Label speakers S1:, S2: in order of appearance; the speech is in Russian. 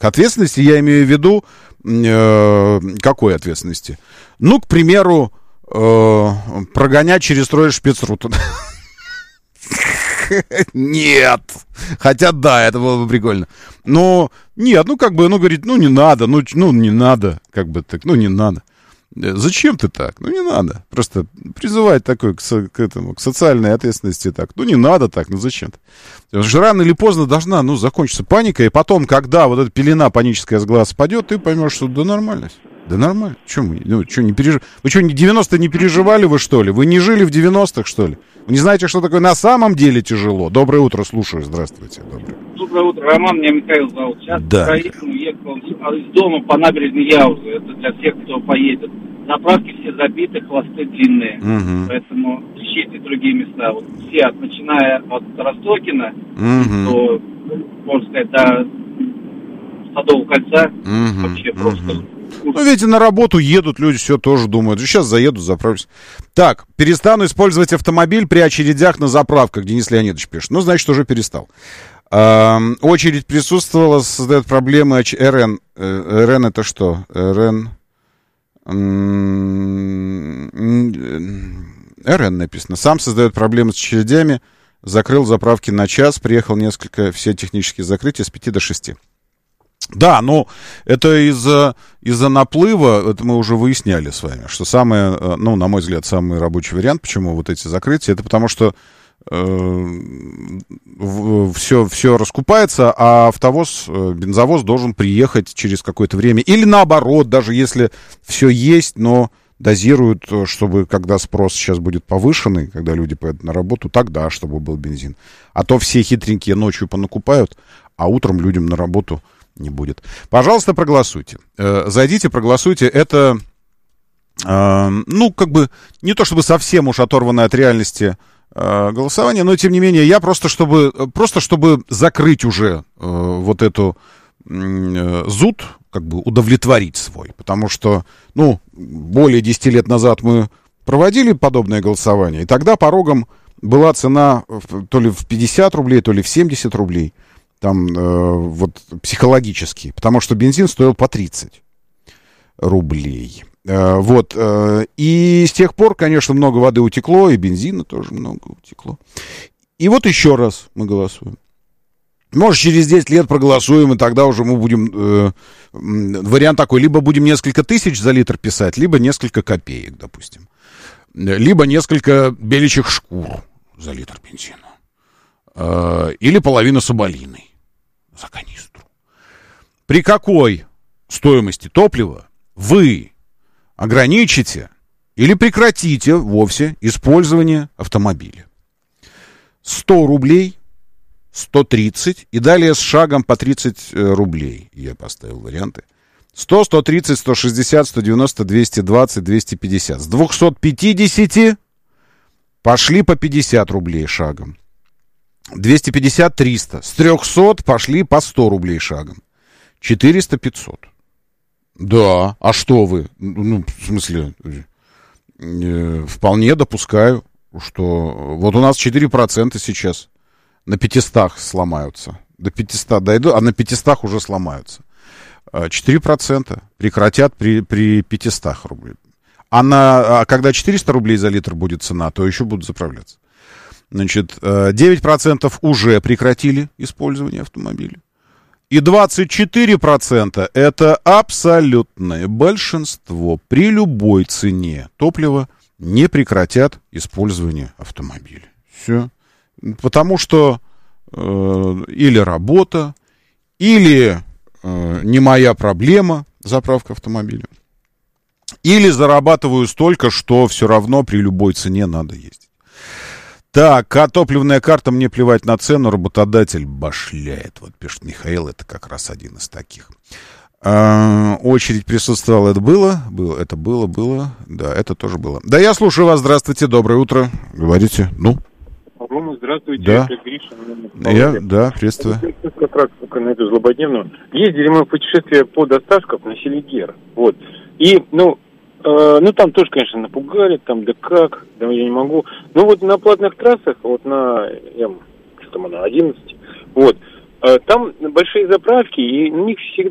S1: так. Ответственности я имею в виду... какой ответственности? Ну, к примеру, прогонять через строй шпицруту. Нет. Хотя, да, это было бы прикольно. Но, нет, ну, как бы, ну, говорит, ну, не надо, ну, не надо, как бы так, ну, не надо. Зачем ты так? Ну, не надо. Просто призывать такой к социальной ответственности так. Ну, не надо так, ну, зачем-то. Потому что рано или поздно должна, ну, закончиться паника, и потом, когда вот эта пелена паническая с глаз спадет, ты поймешь, что да нормально. Да нормально. Чего мы, ну, что, не переживали? Вы что, 90-е не переживали вы, что ли? Вы не жили в 90-х, что ли? Вы не знаете, что такое на самом деле тяжело? Доброе утро, слушаю. Здравствуйте.
S2: Доброе утро, Роман, меня Михаил зовут. Сейчас
S1: да.
S2: в Украину ехал из дома по набережной Яузы. Это для всех, кто поедет. Заправки все забиты, хвосты длинные.
S1: Угу.
S2: Поэтому ищите другие места. Вот все, начиная от Ростокина, до, можно сказать, до Садового кольца, вообще просто...
S1: Ну, видите, на работу едут люди, все тоже думают. Сейчас заеду, заправлюсь. Так, перестану использовать автомобиль при очередях на заправках, Денис Леонидович пишет. Ну, значит, уже перестал. Очередь присутствовала, создает проблемы РН. РН это что? РН написано. Сам создает проблемы с очередями. Закрыл заправки на час. Приехал несколько, все технические закрытия с 5 до 6. Да, но это из-за наплыва, это мы уже выясняли с вами, что самое, ну, на мой взгляд, самый рабочий вариант, почему вот эти закрытия, это потому что все раскупается, а автовоз, бензовоз должен приехать через какое-то время. Или наоборот, даже если все есть, но дозируют, чтобы когда спрос сейчас будет повышенный, когда люди поедут на работу, тогда, чтобы был бензин. А то все хитренькие ночью понакупают, а утром людям на работу не будет. Пожалуйста, проголосуйте. Зайдите, проголосуйте. Это, ну, как бы, не то чтобы совсем уж оторванное от реальности голосование, но, тем не менее, я просто чтобы закрыть уже вот эту зуд, как бы удовлетворить свой. Потому что, ну, более 10 лет назад мы проводили подобное голосование, и тогда порогом была цена то ли в 50 рублей, то ли в 70 рублей. Там вот психологически, потому что бензин стоил по 30 рублей. Вот. И с тех пор, конечно, много воды утекло, и бензина тоже много утекло. И вот еще раз мы голосуем. Может, через 10 лет проголосуем, и тогда уже мы будем... вариант такой, либо будем несколько тысяч за литр писать, либо несколько копеек, допустим. Либо несколько беличьих шкур за литр бензина. Или половину соболиной за канистру. При какой стоимости топлива вы ограничите или прекратите вовсе использование автомобиля? 100 рублей, 130 и далее с шагом по 30 рублей. Я поставил варианты. 100, 130, 160, 190, 220, 250. С 250 пошли по 50 рублей шагом. 250, 300. С 300 пошли по 100 рублей шагом. 400, 500. Да, а что вы? Ну, в смысле, вполне допускаю, что вот у нас 4% сейчас на 500 сломаются. До 500 дойду, а на 500 уже сломаются. 4% прекратят при 500 рублей. А когда 400 рублей за литр будет цена, то еще будут заправляться. Значит, 9% уже прекратили использование автомобиля. И 24% это абсолютное большинство при любой цене топлива не прекратят использование автомобиля. Все. Потому что или работа, или не моя проблема заправка автомобиля, или зарабатываю столько, что все равно при любой цене надо ездить. Так, а топливная карта, мне плевать на цену, работодатель башляет. Вот пишет Михаил, это как раз один из таких. Очередь присутствовала, это было? Это было. Да, это тоже было. Да, я слушаю вас, здравствуйте, доброе утро. Говорите, ну?
S3: Рома, здравствуйте,
S1: да.
S3: это Гриша.
S1: Да, приветствую.
S3: Как раз на эту злободневную. Ездили мы в путешествие по Досташков на Селигер. Вот. И, там тоже, конечно, напугали, там, да как, да я не могу. Ну, вот на платных трассах, вот на М11, вот, там большие заправки, и у них всегда